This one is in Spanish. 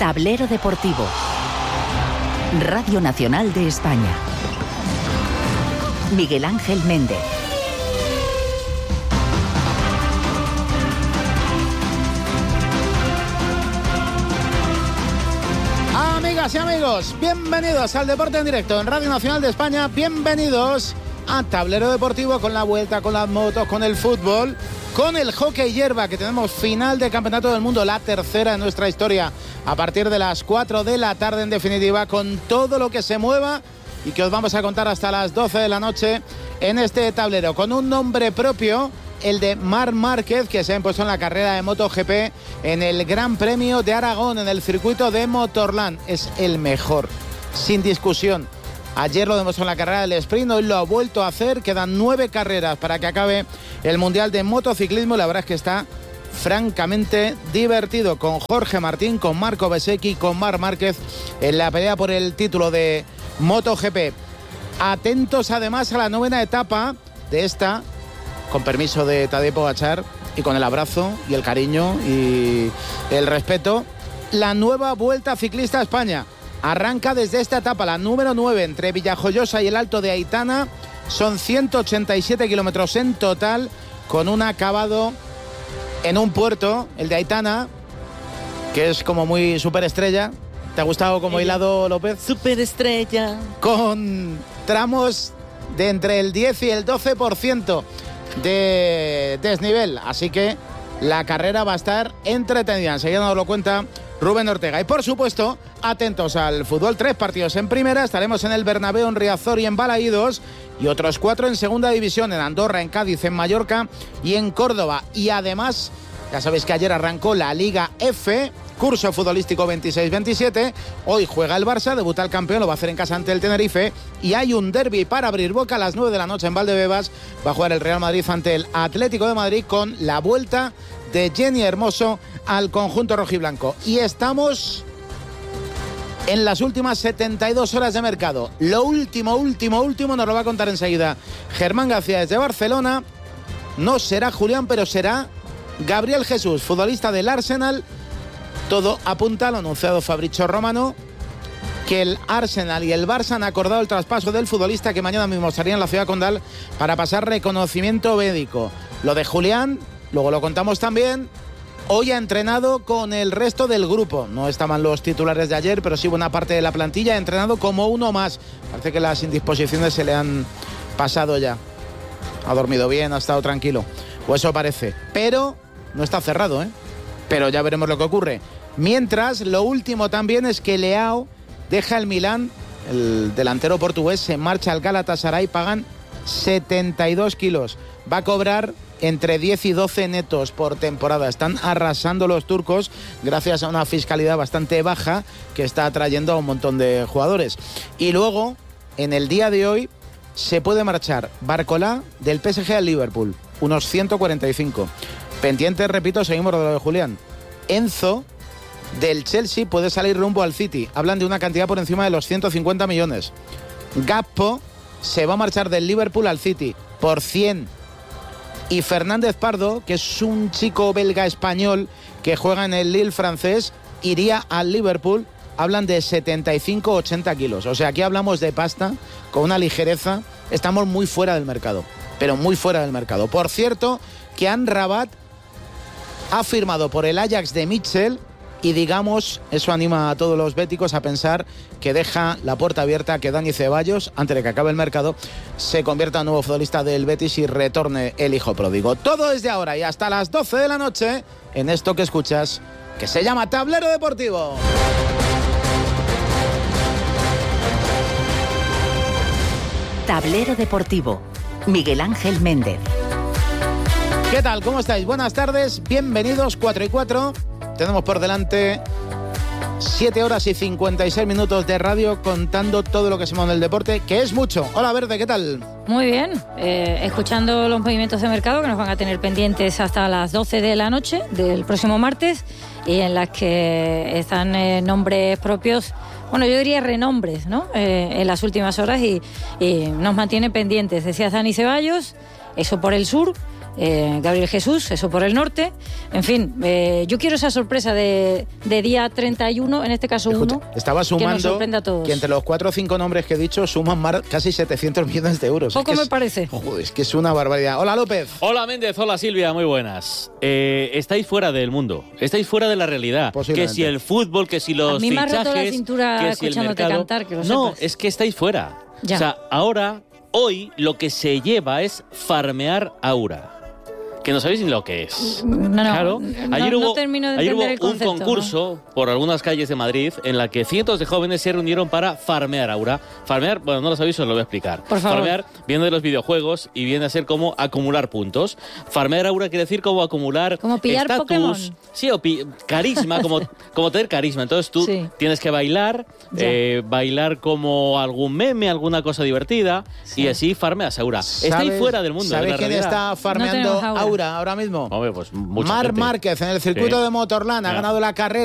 Tablero Deportivo. Radio Nacional de España. Miguel Ángel Méndez. Amigas y amigos, bienvenidos al Deporte en Directo en Radio Nacional de España. Bienvenidos a Tablero Deportivo, con la vuelta, con las motos, con el fútbol, con el hockey hierba, que tenemos final de Campeonato del Mundo, la tercera en nuestra historia, a partir de las 4 de la tarde, en definitiva, con todo lo que se mueva y que os vamos a contar hasta las 12 de la noche en este tablero, con un nombre propio, el de Marc Márquez, que se ha impuesto en la carrera de MotoGP en el Gran Premio de Aragón, en el circuito de Motorland. Es el mejor, sin discusión. Ayer lo demostró en la carrera del sprint, hoy lo ha vuelto a hacer. Quedan 9 carreras para que acabe el Mundial de Motociclismo. La verdad es que está francamente divertido, con Jorge Martín, con Marco Bezzecchi, con Marc Márquez en la pelea por el título de MotoGP. Atentos además a la 9ª etapa de esta, con permiso de Tadej Pogačar, y con el abrazo y el cariño y el respeto, la nueva Vuelta Ciclista a España. Arranca desde esta etapa, la número 9, entre Villajoyosa y el Alto de Aitana. Son 187 kilómetros en total, con un acabado en un puerto, el de Aitana, que es como muy superestrella. ¿Te ha gustado como hilado, López? Superestrella. Con tramos de entre el 10 y el 12% de desnivel. Así que la carrera va a estar entretenida. Enseguida nos lo cuenta Rubén Ortega. Y por supuesto, atentos al fútbol. 3 partidos en primera. Estaremos en el Bernabéu, en Riazor y en Balaídos. Y otros 4 en segunda división, en Andorra, en Cádiz, en Mallorca y en Córdoba. Y además, ya sabéis que ayer arrancó la Liga F, curso futbolístico 26-27. Hoy juega el Barça, debuta el campeón, lo va a hacer en casa ante el Tenerife. Y hay un derbi para abrir boca a las 9 de la noche en Valdebebas. Va a jugar el Real Madrid ante el Atlético de Madrid, con la vuelta de Jenny Hermoso al conjunto rojiblanco. Y estamos en las últimas 72 horas de mercado. Lo último nos lo va a contar enseguida Germán García desde Barcelona. No será Julián, pero será Gabriel Jesús, futbolista del Arsenal. Todo apunta, lo ha anunciado Fabrizio Romano, que el Arsenal y el Barça han acordado el traspaso del futbolista, que mañana mismo estaría en la ciudad condal para pasar reconocimiento médico. Lo de Julián, luego lo contamos también. Hoy ha entrenado con el resto del grupo. No estaban los titulares de ayer, pero sí buena parte de la plantilla. Ha entrenado como uno más. Parece que las indisposiciones se le han pasado ya. Ha dormido bien, ha estado tranquilo. O eso parece. Pero no está cerrado, ¿eh? Pero ya veremos lo que ocurre. Mientras, lo último también es que Leao deja el Milán. El delantero portugués se marcha al Galatasaray. Pagan 72 kilos. Va a cobrar entre 10 y 12 netos por temporada. Están arrasando los turcos gracias a una fiscalidad bastante baja que está atrayendo a un montón de jugadores. Y luego, en el día de hoy, se puede marchar Barcolá del PSG al Liverpool. Unos 145. Pendientes, repito, seguimos de lo de Julián. Enzo del Chelsea puede salir rumbo al City. Hablan de una cantidad por encima de los 150 millones. Gakpo se va a marchar del Liverpool al City por 100. Y Fernández Pardo, que es un chico belga-español que juega en el Lille francés, iría al Liverpool. Hablan de 75-80 kilos. O sea, aquí hablamos de pasta con una ligereza. Estamos muy fuera del mercado, pero muy fuera del mercado. Por cierto, que Amrabat ha firmado por el Ajax de Mitchell, y digamos, eso anima a todos los béticos a pensar que deja la puerta abierta a que Dani Ceballos, antes de que acabe el mercado, se convierta en nuevo futbolista del Betis y retorne el hijo pródigo. Todo desde ahora y hasta las 12 de la noche en esto que escuchas, que se llama Tablero Deportivo. Tablero Deportivo. Miguel Ángel Méndez. ¿Qué tal? ¿Cómo estáis? Buenas tardes, bienvenidos. 4 y 4. Tenemos por delante 7 horas y 56 minutos de radio contando todo lo que se mueve en el deporte, que es mucho. Hola, Verde, ¿qué tal? Muy bien, escuchando los movimientos de mercado que nos van a tener pendientes hasta las 12 de la noche del próximo martes, y en las que están nombres propios, bueno, yo diría renombres, ¿no? En las últimas horas, y nos mantiene pendientes. Decías Dani Ceballos, eso por el sur. Gabriel Jesús, eso por el norte. En fin, yo quiero esa sorpresa de día 31, en este caso 1. Estaba sumando que nos sorprenda a todos. Que entre los 4 o 5 nombres que he dicho suman casi 700 millones de euros. Poco me parece. Joder, es que es una barbaridad. Hola, López. Hola, Méndez. Hola, Silvia. Muy buenas. Estáis fuera del mundo. Estáis fuera de la realidad. Que si el fútbol, que si los fichajes... A mí me ha roto la cintura que si el escuchándote mercado... cantar, que lo No, sepas. es que estáis fuera. Ya. O sea, hoy lo que se lleva es farmear Aura. Que no sabéis ni lo que es. Claro. Ayer hubo un concurso por algunas calles de Madrid en la que cientos de jóvenes se reunieron para farmear Aura. Farmear, bueno, no lo sabéis, os lo voy a explicar. Por favor. Farmear viene de los videojuegos y viene a ser como acumular puntos. Farmear Aura quiere decir como acumular como pillar estatus, Pokémon. Sí, o carisma, como tener carisma. Entonces tú tienes que bailar como algún meme, alguna cosa divertida, y así farmeas Aura. Estáis fuera del mundo. ¿Sabéis quién está farmeando Aura ahora mismo? Hombre, pues mucha Marc gente. Márquez en el circuito de Motorland ha ganado la carrera.